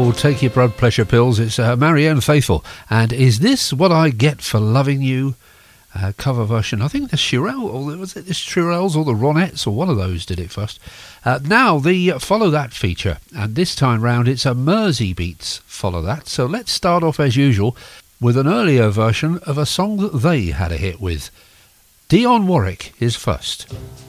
called Take Your Blood Pressure Pills. It's Marianne Faithfull. And Is This What I Get for Loving You? Cover version. I think the Shirelles, or was it the Shirelles or the Ronettes, or one of those did it first. Now, the Follow That feature. And this time round, it's a Mersey Beats Follow That. So let's start off as usual with an earlier version of a song that they had a hit with. Dionne Warwick is first.